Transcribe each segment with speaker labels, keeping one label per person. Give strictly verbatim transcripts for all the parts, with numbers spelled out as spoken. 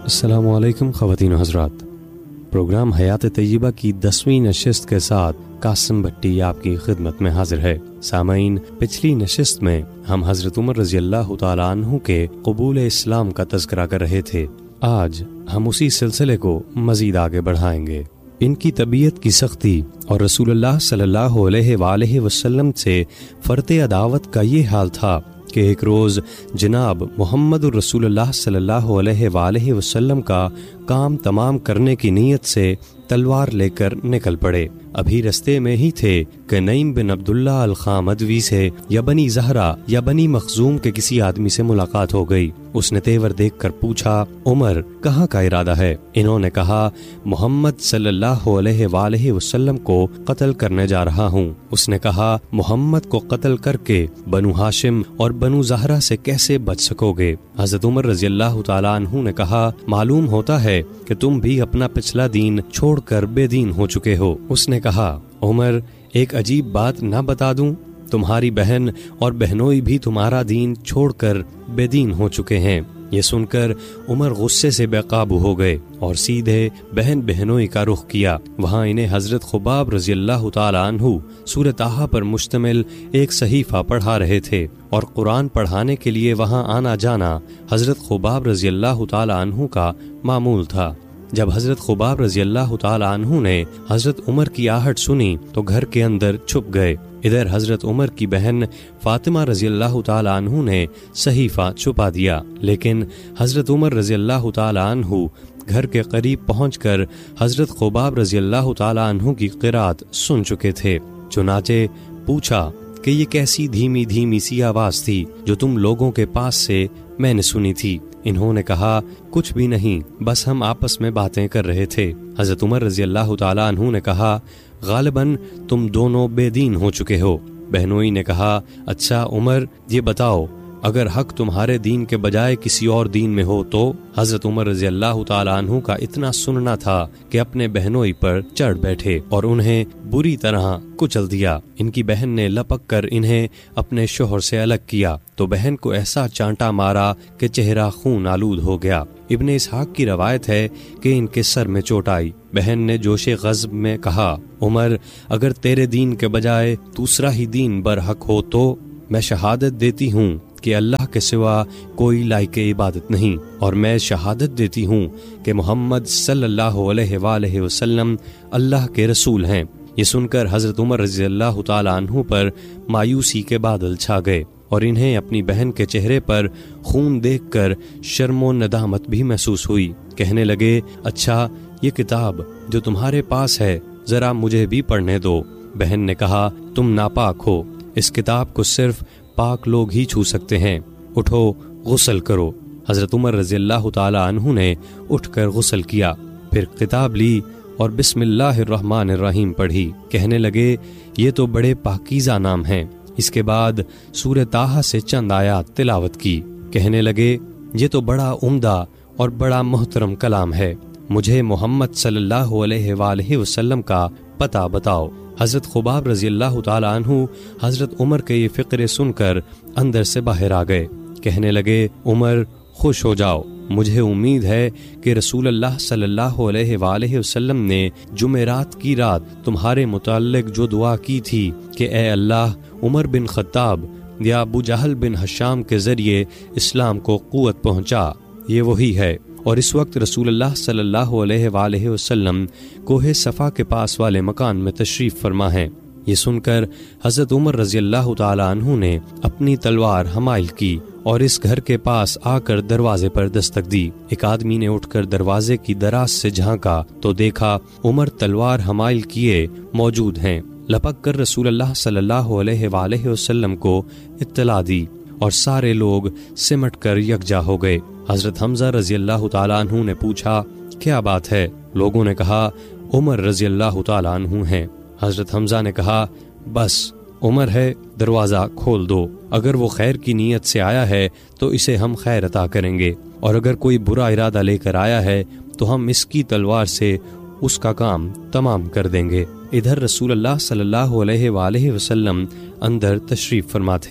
Speaker 1: السلام علیکم خواتین و حضرات، پروگرام حیات طیبہ کی دسویں نشست کے ساتھ قاسم بھٹی آپ کی خدمت میں حاضر ہے۔ سامعین، پچھلی نشست میں ہم حضرت عمر رضی اللہ تعالیٰ عنہ کے قبول اسلام کا تذکرہ کر رہے تھے۔ آج ہم اسی سلسلے کو مزید آگے بڑھائیں گے۔ ان کی طبیعت کی سختی اور رسول اللہ صلی اللہ علیہ وآلہ وسلم سے فرط عداوت کا یہ حال تھا کہ ایک روز جناب محمد الرسول اللہ صلی اللہ علیہ وآلہ وسلم کا کام تمام کرنے کی نیت سے تلوار لے کر نکل پڑے۔ ابھی رستے میں ہی تھے کہ نعیم بن عبداللہ الخامدوی سے یا بنی زہرہ یا بنی مخزوم کے کسی آدمی سے ملاقات ہو گئی۔ اس نے تیور دیکھ کر پوچھا، عمر کہاں کا ارادہ ہے؟ انہوں نے کہا، محمد صلی اللہ علیہ وآلہ وسلم کو قتل کرنے جا رہا ہوں۔ اس نے کہا، محمد کو قتل کر کے بنو ہاشم اور بنو زہرہ سے کیسے بچ سکو گے؟ حضرت عمر رضی اللہ تعالیٰ عنہ نے کہا، معلوم ہوتا ہے کہ تم بھی اپنا پچھلا دین چھوڑ کر بے دین ہو چکے ہو۔ اس نے کہا، عمر ایک عجیب بات نہ بتا دوں؟ تمہاری بہن اور بہنوئی بھی تمہارا دین چھوڑ کر بے دین ہو چکے ہیں۔ یہ سن کر عمر غصے سے بے قابو ہو گئے اور سیدھے بہن بہنوئی کا رخ کیا۔ وہاں انہیں حضرت خباب رضی اللہ تعالیٰ عنہ سورہ طٰہٰ پر مشتمل ایک صحیفہ پڑھا رہے تھے اور قرآن پڑھانے کے لیے وہاں آنا جانا حضرت خباب رضی اللہ تعالیٰ عنہ کا معمول تھا۔ جب حضرت خباب رضی اللہ تعالیٰ عنہ نے حضرت عمر کی آہٹ سنی تو گھر کے اندر چھپ گئے۔ ادھر حضرت عمر کی بہن فاطمہ رضی اللہ تعالیٰ عنہ نے صحیفہ چھپا دیا، لیکن حضرت عمر رضی اللہ تعالیٰ عنہ گھر کے قریب پہنچ کر حضرت خباب رضی اللہ تعالیٰ عنہ کی قرات سن چکے تھے۔ چنانچہ پوچھا کہ یہ کیسی دھیمی دھیمی سی آواز تھی جو تم لوگوں کے پاس سے میں نے سنی تھی؟ انہوں نے کہا، کچھ بھی نہیں، بس ہم آپس میں باتیں کر رہے تھے۔ حضرت عمر رضی اللہ تعالیٰ عنہ نے کہا، غالباً تم دونوں بے دین ہو چکے ہو۔ بہنوئی نے کہا، اچھا عمر یہ بتاؤ، اگر حق تمہارے دین کے بجائے کسی اور دین میں ہو تو؟ حضرت عمر رضی اللہ تعالیٰ عنہ کا اتنا سننا تھا کہ اپنے بہنوئی پر چڑھ بیٹھے اور انہیں بری طرح کچل دیا۔ ان کی بہن نے لپک کر انہیں اپنے شوہر سے الگ کیا تو بہن کو ایسا چانٹا مارا کہ چہرہ خون آلود ہو گیا۔ ابن اسحاق کی روایت ہے کہ ان کے سر میں چوٹ آئی۔ بہن نے جوش غضب میں کہا، عمر اگر تیرے دین کے بجائے دوسرا ہی دین برحق ہو تو میں شہادت دیتی ہوں کہ اللہ کے سوا کوئی لائق عبادت نہیں، اور میں شہادت دیتی ہوں کہ محمد صلی اللہ علیہ وآلہ وسلم اللہ کے رسول ہیں۔ یہ سن کر حضرت عمر رضی اللہ تعالیٰ عنہ پر مایوسی کے بادل چھا گئے اور انہیں اپنی بہن کے چہرے پر خون دیکھ کر شرم و ندامت بھی محسوس ہوئی۔ کہنے لگے، اچھا یہ کتاب جو تمہارے پاس ہے ذرا مجھے بھی پڑھنے دو۔ بہن نے کہا، تم ناپاک ہو، اس کتاب کو صرف پاک لوگ ہی چھو سکتے ہیں، اٹھو غسل کرو۔ حضرت عمر رضی اللہ تعالیٰ عنہ نے اٹھ کر غسل کیا، پھر کتاب لی اور بسم اللہ الرحمن الرحیم پڑھی۔ کہنے لگے، یہ تو بڑے پاکیزہ نام ہیں۔ اس کے بعد سورہ طٰہٰ سے چند آیات تلاوت کی۔ کہنے لگے، یہ تو بڑا عمدہ اور بڑا محترم کلام ہے، مجھے محمد صلی اللہ علیہ وآلہ وسلم کا پتہ بتاؤ۔ حضرت خباب رضی اللہ تعالیٰ عنہ حضرت عمر کے یہ فقرے سن کر اندر سے باہر آ گئے۔ کہنے لگے، عمر خوش ہو جاؤ، مجھے امید ہے کہ رسول اللہ صلی اللہ علیہ وآلہ وسلم نے جمعرات کی رات تمہارے متعلق جو دعا کی تھی کہ اے اللہ عمر بن خطاب یا ابو جہل بن ہشام کے ذریعے اسلام کو قوت پہنچا، یہ وہی ہے۔ اور اس وقت رسول اللہ صلی اللہ علیہ وآلہ وسلم کوہ صفا کے پاس والے مکان میں تشریف فرما ہیں۔ یہ سن کر حضرت عمر رضی اللہ تعالیٰ عنہ نے اپنی تلوار حمائل کی اور اس گھر کے پاس آ کر دروازے پر دستک دی۔ ایک آدمی نے اٹھ کر دروازے کی دراز سے جھانکا تو دیکھا عمر تلوار حمائل کیے موجود ہیں۔ لپک کر رسول اللہ صلی اللہ علیہ وآلہ وسلم کو اطلاع دی اور سارے لوگ سمٹ کر یکجا ہو گئے۔ حضرت حمزہ رضی اللہ تعالیٰ عنہ نے پوچھا، کیا بات ہے؟ لوگوں نے کہا، عمر رضی اللہ تعالیٰ عنہ ہیں۔ حضرت حمزہ نے کہا، بس عمر ہے، دروازہ کھول دو، اگر وہ خیر کی نیت سے آیا ہے تو اسے ہم خیر عطا کریں گے، اور اگر کوئی برا ارادہ لے کر آیا ہے تو ہم اس کی تلوار سے اس کا کام تمام کر دیں گے۔ ادھر رسول اللہ صلی اللہ علیہ وآلہ وسلم اندر تشریف فرما تھے۔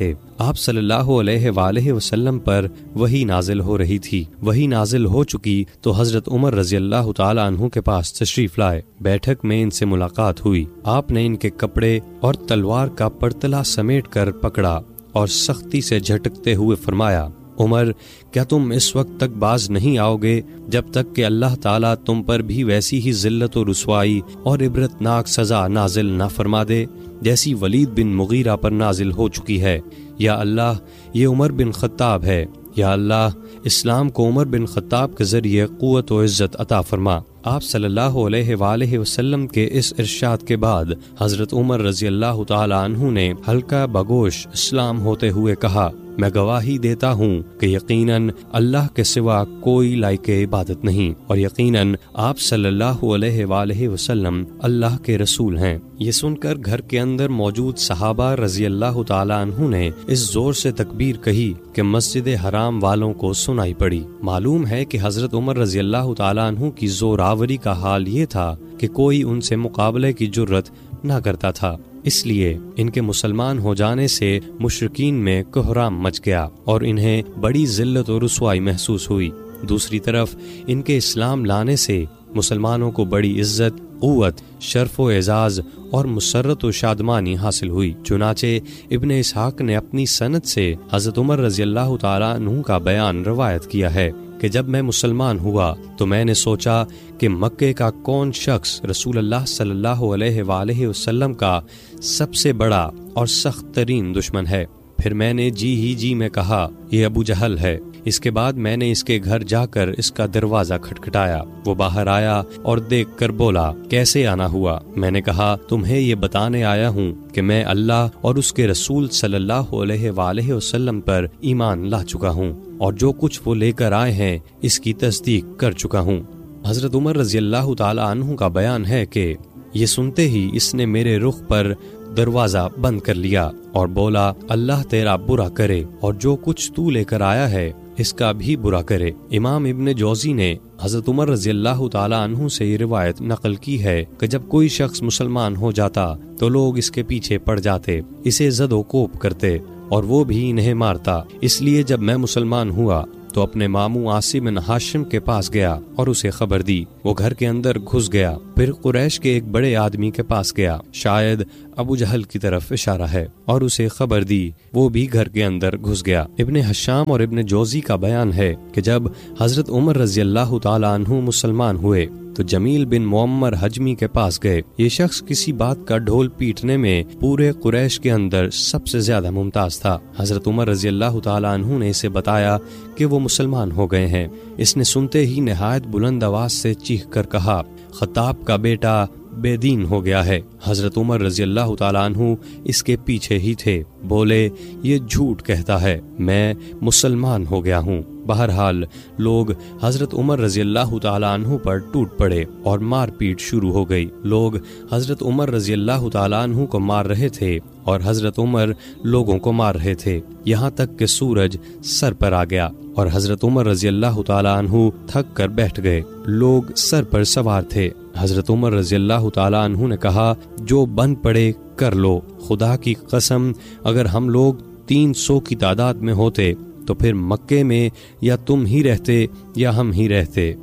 Speaker 1: آپ صلی اللہ علیہ وآلہ وسلم پر وحی نازل ہو رہی تھی۔ وحی نازل ہو چکی تو حضرت عمر رضی اللہ تعالی عنہ کے پاس تشریف لائے۔ بیٹھک میں ان سے ملاقات ہوئی۔ آپ نے ان کے کپڑے اور تلوار کا پرتلا سمیٹ کر پکڑا اور سختی سے جھٹکتے ہوئے فرمایا، عمر، کیا تم اس وقت تک باز نہیں آؤ گے جب تک کہ اللہ تعالیٰ تم پر بھی ویسی ہی ذلت و رسوائی اور عبرتناک سزا نازل نہ فرما دے جیسی ولید بن مغیرہ پر نازل ہو چکی ہے؟ یا اللہ، یہ عمر بن خطاب ہے، یا اللہ، اسلام کو عمر بن خطاب کے ذریعے قوت و عزت عطا فرما۔ آپ صلی اللہ علیہ وآلہ وسلم کے اس ارشاد کے بعد حضرت عمر رضی اللہ تعالی عنہ نے ہلکا بگوش اسلام ہوتے ہوئے کہا، میں گواہی دیتا ہوں کہ یقیناً اللہ کے سوا کوئی لائق عبادت نہیں، اور یقیناً آپ صلی اللہ علیہ وآلہ وسلم اللہ کے رسول ہیں۔ یہ سن کر گھر کے اندر موجود صحابہ رضی اللہ تعالی عنہ نے اس زور سے تکبیر کہی کہ مسجد حرام والوں کو سنائی پڑی۔ معلوم ہے کہ حضرت عمر رضی اللہ تعالی عنہ کی زور آوری کا حال یہ تھا کہ کوئی ان سے مقابلے کی جرت نہ کرتا تھا، اس لیے ان کے مسلمان ہو جانے سے مشرکین میں کوہرام مچ گیا اور انہیں بڑی ذلت و رسوائی محسوس ہوئی۔ دوسری طرف ان کے اسلام لانے سے مسلمانوں کو بڑی عزت، قوت، شرف و اعزاز اور مسرت و شادمانی حاصل ہوئی۔ چنانچہ ابن اسحاق نے اپنی سند سے حضرت عمر رضی اللہ تعالیٰ عنہ کا بیان روایت کیا ہے کہ جب میں مسلمان ہوا تو میں نے سوچا کہ مکے کا کون شخص رسول اللہ صلی اللہ علیہ وآلہ وسلم کا سب سے بڑا اور سخت ترین دشمن ہے۔ پھر میں نے جی ہی جی میں کہا، یہ ابو جہل ہے۔ اس کے بعد میں نے اس کے گھر جا کر اس کا دروازہ کھٹکھٹایا۔ وہ باہر آیا اور دیکھ کر بولا، کیسے آنا ہوا؟ میں نے کہا، تمہیں یہ بتانے آیا ہوں کہ میں اللہ اور اس کے رسول صلی اللہ علیہ وآلہ وسلم پر ایمان لا چکا ہوں، اور جو کچھ وہ لے کر آئے ہیں اس کی تصدیق کر چکا ہوں۔ حضرت عمر رضی اللہ تعالی عنہ کا بیان ہے کہ یہ سنتے ہی اس نے میرے رخ پر دروازہ بند کر لیا اور بولا، اللہ تیرا برا کرے اور جو کچھ تو لے کر آیا ہے اس کا بھی برا کرے۔ امام ابن جوزی نے حضرت عمر رضی اللہ تعالی عنہ سے یہ روایت نقل کی ہے کہ جب کوئی شخص مسلمان ہو جاتا تو لوگ اس کے پیچھے پڑ جاتے، اسے زد و کوب کرتے اور وہ بھی انہیں مارتا۔ اس لیے جب میں مسلمان ہوا تو اپنے ماموں عاصم بن ہاشم کے پاس گیا اور اسے خبر دی۔ وہ گھر کے اندر گھس گیا، پھر قریش کے ایک بڑے آدمی کے پاس گیا، شاید ابو جہل کی طرف اشارہ ہے، اور اسے خبر دی۔ وہ بھی گھر کے اندر گھس گیا۔ ابن حشام اور ابن جوزی کا بیان ہے کہ جب حضرت عمر رضی اللہ تعالی عنہ مسلمان ہوئے تو جمیل بن معمر حجمی کے پاس گئے۔ یہ شخص کسی بات کا ڈھول پیٹنے میں پورے قریش کے اندر سب سے زیادہ ممتاز تھا۔ حضرت عمر رضی اللہ تعالی عنہ نے اسے بتایا کہ وہ مسلمان ہو گئے ہیں۔ اس نے سنتے ہی نہایت بلند آواز سے چیخ کر کہا، خطاب کا بیٹا بے دین ہو گیا ہے۔ حضرت عمر رضی اللہ تعالی عنہ اس کے پیچھے ہی تھے، بولے، یہ جھوٹ کہتا ہے، میں مسلمان ہو گیا ہوں۔ بہرحال لوگ حضرت عمر رضی اللہ تعالی عنہ پر ٹوٹ پڑے اور مار پیٹ شروع ہو گئی۔ لوگ حضرت عمر رضی اللہ تعالی عنہ کو مار رہے تھے اور حضرت عمر لوگوں کو مار رہے تھے، یہاں تک کہ سورج سر پر آ گیا اور حضرت عمر رضی اللہ تعالی عنہ تھک کر بیٹھ گئے۔ لوگ سر پر سوار تھے۔ حضرت عمر رضی اللہ تعالی عنہ نے کہا، جو بن پڑے کر لو، خدا کی قسم اگر ہم لوگ تین سو کی تعداد میں ہوتے تو پھر مکے میں یا تم ہی رہتے یا ہم ہی رہتے۔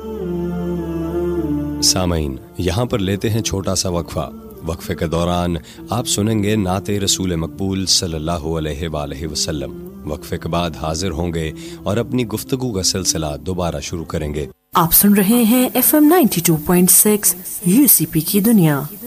Speaker 2: سامعین، یہاں پر لیتے ہیں چھوٹا سا وقفہ۔ وقفے کے دوران آپ سنیں گے نعت رسول مقبول صلی اللہ علیہ وآلہ وسلم۔ وقفے کے بعد حاضر ہوں گے اور اپنی گفتگو کا سلسلہ دوبارہ شروع کریں گے۔
Speaker 3: آپ سن رہے ہیں F M ninety two point six you سی پی کی دنیا۔